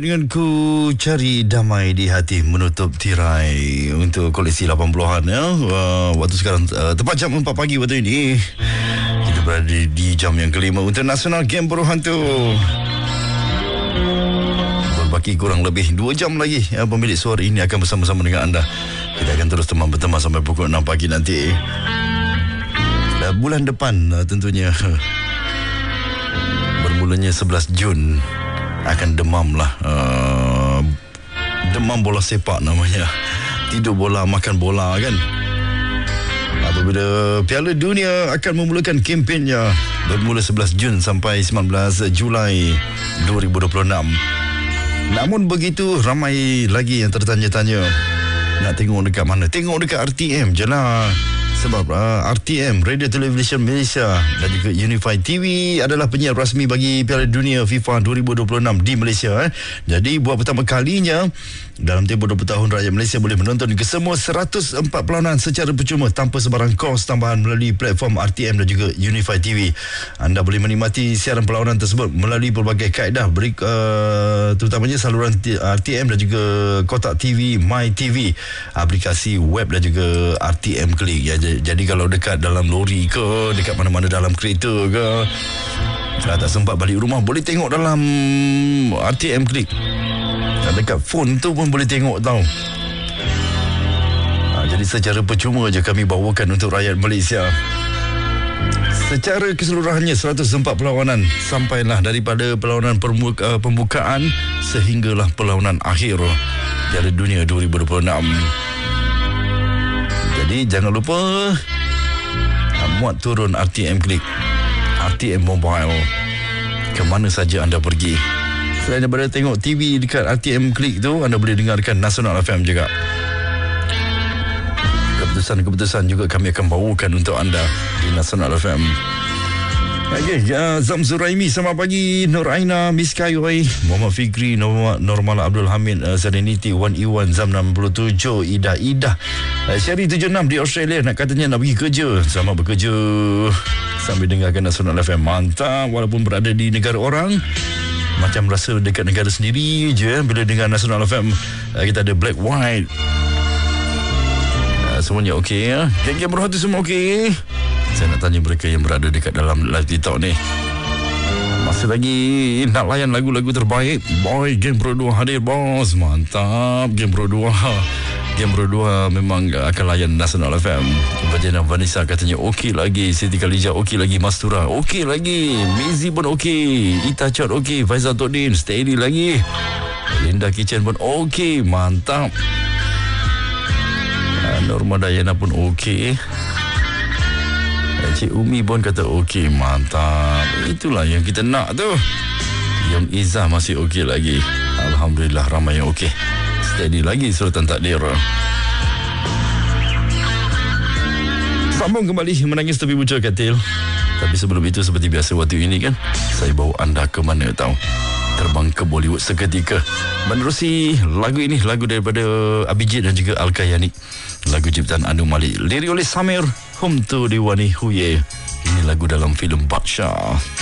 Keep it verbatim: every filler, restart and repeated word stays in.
Dengan ku cari damai di hati menutup tirai untuk koleksi lapan puluhan ya. Uh, waktu sekarang uh, tepat jam empat pagi waktu ini. Kita berada di, di jam yang kelima untuk Nasional Game Beruhan tu. Berbaki kurang lebih dua jam lagi ya, pemilik suara ini akan bersama-sama dengan anda. Kita akan terus teman-teman sampai pukul enam pagi nanti. Uh, bulan depan uh, tentunya bermulanya sebelas Jun akan demam lah, uh, demam bola sepak namanya, tidur bola makan bola kan. Apabila Piala Dunia akan memulakan kempennya bermula sebelas Jun sampai sembilan belas Julai dua ribu dua puluh enam. Namun begitu ramai lagi yang tertanya-tanya, nak tengok dekat mana? Tengok dekat R T M je lah. Sebab uh, R T M, Radio Television Malaysia dan juga Unified T V adalah penyiar rasmi bagi Piala Dunia FIFA dua ribu dua puluh enam di Malaysia. Eh. Jadi buat pertama kalinya dalam tempoh dua puluh tahun, rakyat Malaysia boleh menonton kesemua seratus empat perlawanan secara percuma tanpa sebarang kos tambahan melalui platform R T M dan juga Unified T V. Anda boleh menikmati siaran perlawanan tersebut melalui pelbagai kaedah, beri, uh, terutamanya saluran R T M dan juga kotak T V My T V, aplikasi web dan juga R T M Klik ya. Jadi kalau dekat dalam lori ke, dekat mana-mana dalam kereta ke, kalau tak sempat balik rumah, boleh tengok dalam R T M Klik. Dan dekat phone tu pun boleh tengok tau. Ha, jadi secara percuma je kami bawakan untuk rakyat Malaysia. Secara keseluruhannya seratus empat perlawanan, sampailah daripada perlawanan permuka, pembukaan sehinggalah perlawanan akhir Piala Dunia dua ribu dua puluh enam. Jadi jangan lupa muat turun R T M Klik, R T M Mobile, ke mana saja anda pergi. Selain daripada tengok T V dekat R T M Klik tu, anda boleh dengarkan Nasional F M juga. Keputusan-keputusan juga kami akan bawakan untuk anda di Nasional F M. Okey, ya, Zam Zuraimi, selamat pagi. Nur Aina, Miss Kayoi, Muhammad Fikri, Nur, Normal Abdul Hamid, uh, Serenity one E one, Zam enam puluh tujuh, Ida Ida, uh, Sherry tujuh enam di Australia, nak katanya nak pergi kerja. Selamat bekerja sambil dengarkan Nasional F M. Mantap, walaupun berada di negara orang, macam rasa dekat negara sendiri je bila dengar Nasional F M. Uh, kita ada Black White, uh, semuanya okey ya. Geng-geng berhati semua okey. Saya nak tanya mereka yang berada dekat dalam live TikTok ni, masih lagi nak layan lagu-lagu terbaik? Boy, Game Pro dua hadir bos. Mantap, Game Pro dua. Game Pro dua memang akan layan Nasional F M. Bajana Vanessa katanya okey lagi, Siti Khalijah okey lagi, Mastura okey lagi, Mizi pun okey, Ita Chot okey, Faizal Todin steady lagi, Linda Kitchen pun okey. Mantap. Norma Dayana pun okey, Cik Umi pun kata okey. Mantap. Itulah yang kita nak tu. Yang Izzah masih okey lagi. Alhamdulillah, ramai yang okey. Steady lagi Sultan Takdir. Sambung kembali menangis tepi buca katil. Tapi sebelum itu, seperti biasa waktu ini kan, saya bawa anda ke mana tahu? Terbang ke Bollywood seketika. Menerusi lagu ini, lagu daripada Abhijit dan juga Al-Kayani. Lagu ciptaan Anu Malik, lirik oleh Samir, Hum Tu Diwani Huye. Ini lagu dalam filem Badshah.